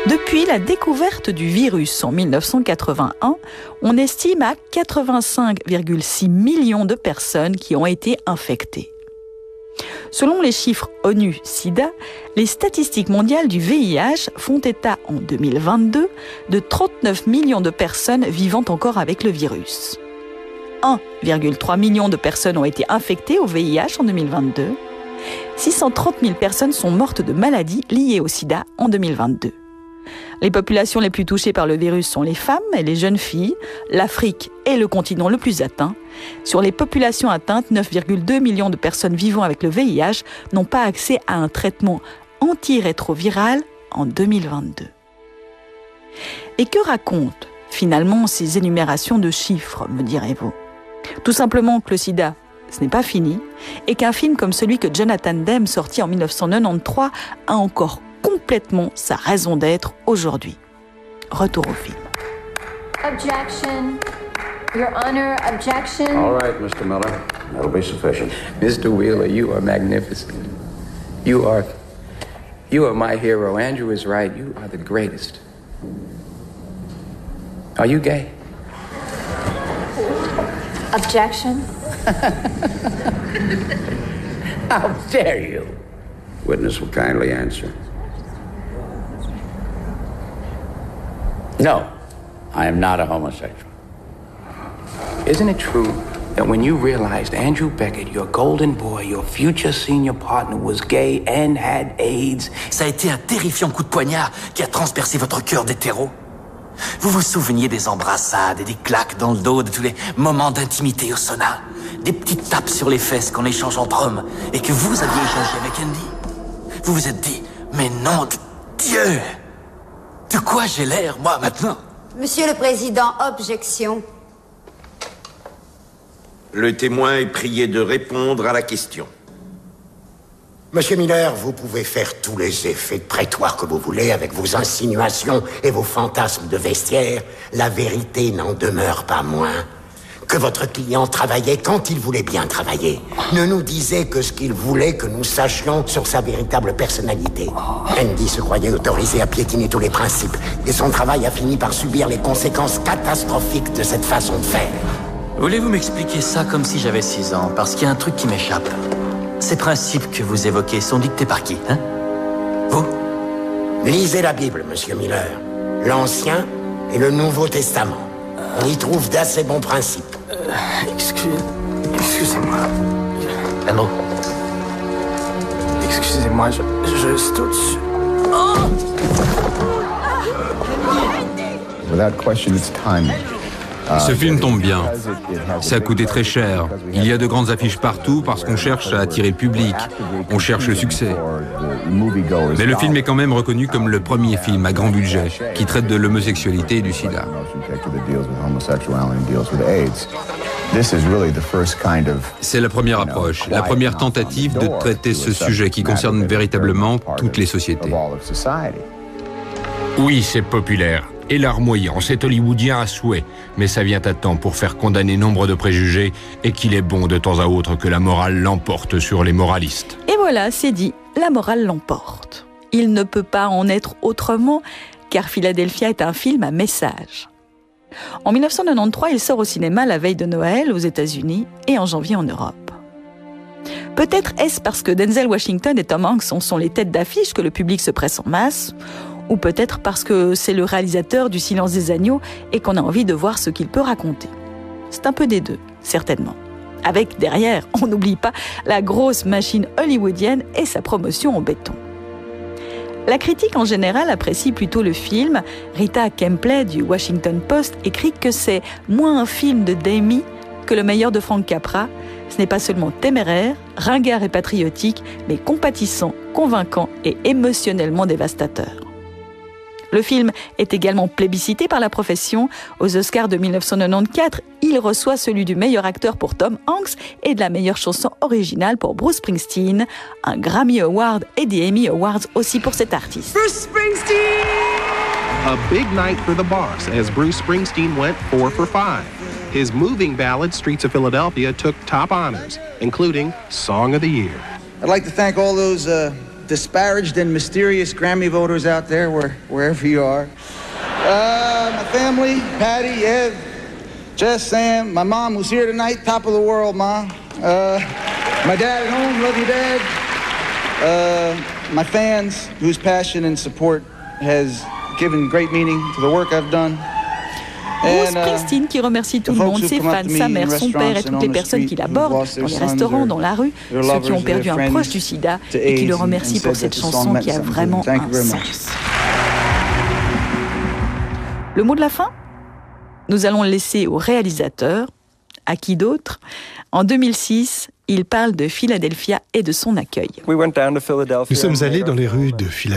Depuis la découverte du virus en 1981, on estime à 85,6 millions de personnes qui ont été infectées. Selon les chiffres ONU-SIDA, les statistiques mondiales du VIH font état en 2022 de 39 millions de personnes vivant encore avec le virus. 1,3 million de personnes ont été infectées au VIH en 2022. 630 000 personnes sont mortes de maladies liées au sida en 2022. Les populations les plus touchées par le virus sont les femmes et les jeunes filles. L'Afrique est le continent le plus atteint. Sur les populations atteintes, 9,2 millions de personnes vivant avec le VIH n'ont pas accès à un traitement antirétroviral en 2022. Et que racontent finalement ces énumérations de chiffres, me direz-vous ? Tout simplement que le sida, ce n'est pas fini, et qu'un film comme celui que Jonathan Demme, sorti en 1993, a encore complètement sa raison d'être aujourd'hui. Retour au film. Objection. Your Honor, objection. All right, Mr. Miller. That'll be sufficient. Mr. Wheeler, you are magnificent. You are my hero. Andrew is right. You are the greatest. Are you gay? Objection. How dare you? Witness will kindly answer. No. I am not a homosexual. Isn't it true that when you realized Andrew Beckett, your golden boy, your future senior partner, was gay and had AIDS? Ça a été un terrifiant coup de poignard qui a transpercé votre cœur d'hétéro. Vous vous souveniez des embrassades et des claques dans le dos, de tous les moments d'intimité au sauna, des petites tapes sur les fesses qu'on échange entre hommes et que vous aviez échangé avec Andy. Vous vous êtes dit, mais nom de Dieu! De quoi j'ai l'air, moi, maintenant? Monsieur le Président, objection. Le témoin est prié de répondre à la question. Monsieur Miller, vous pouvez faire tous les effets de prétoire que vous voulez avec vos insinuations et vos fantasmes de vestiaire. La vérité n'en demeure pas moins que votre client travaillait quand il voulait bien travailler. Ne nous disait que ce qu'il voulait que nous sachions sur sa véritable personnalité. Andy se croyait autorisé à piétiner tous les principes et son travail a fini par subir les conséquences catastrophiques de cette façon de faire. Voulez-vous m'expliquer ça comme si j'avais 6 ans? Parce qu'il y a un truc qui m'échappe. Ces principes que vous évoquez sont dictés par qui, hein? Vous? Lisez la Bible, Monsieur Miller. L'Ancien et le Nouveau Testament. On y trouve d'assez bons principes. Excusez-moi. Andrew. Excusez-moi, je saute dessus. Without question, it's timing. Ce film tombe bien. Ça a coûté très cher. Il y a de grandes affiches partout parce qu'on cherche à attirer le public. On cherche le succès. Mais le film est quand même reconnu comme le premier film à grand budget qui traite de l'homosexualité et du sida. C'est la première approche, la première tentative de traiter ce sujet qui concerne véritablement toutes les sociétés. Oui, c'est populaire. Et larmoyant, c'est hollywoodien à souhait, mais ça vient à temps pour faire condamner nombre de préjugés et qu'il est bon de temps à autre que la morale l'emporte sur les moralistes. Et voilà, c'est dit, la morale l'emporte. Il ne peut pas en être autrement, car Philadelphia est un film à message. En 1993, il sort au cinéma la veille de Noël aux États-Unis et en janvier en Europe. Peut-être est-ce parce que Denzel Washington et Tom Hanks en sont les têtes d'affiche que le public se presse en masse, ou peut-être parce que c'est le réalisateur du Silence des agneaux et qu'on a envie de voir ce qu'il peut raconter. C'est un peu des deux, certainement. Avec derrière, on n'oublie pas la grosse machine hollywoodienne et sa promotion en béton. La critique en général apprécie plutôt le film. Rita Kempley du Washington Post écrit que c'est moins un film de Demi que le meilleur de Frank Capra. Ce n'est pas seulement téméraire, ringard et patriotique, mais compatissant, convaincant et émotionnellement dévastateur. Le film est également plébiscité par la profession. Aux Oscars de 1994, il reçoit celui du meilleur acteur pour Tom Hanks et de la meilleure chanson originale pour Bruce Springsteen, un Grammy Award et des Emmy Awards aussi pour cet artiste. Bruce Springsteen! A big night for the boss as Bruce Springsteen went 4 for 5. His moving ballad, Streets of Philadelphia, took top honors, including Song of the Year. I'd like to thank all those disparaged and mysterious Grammy voters out there, wherever you are. My family, Patty, Ev, Jess, Sam, my mom who's here tonight, top of the world, Ma. My dad at home, love you, Dad. My fans, whose passion and support has given great meaning to the work I've done. Bruce Springsteen qui remercie tout le monde, ses fans, sa mère, son père et toutes les personnes qui l'abordent dans les restaurants, dans la rue, ceux qui ont perdu un proche du sida et qui le remercient pour cette chanson qui a vraiment un sens. Le mot de la fin ? Nous allons le laisser au réalisateur. À qui d'autre ? En 2006, il parle de Philadelphia et de son accueil. Nous sommes allés dans les rues de Philadelphie.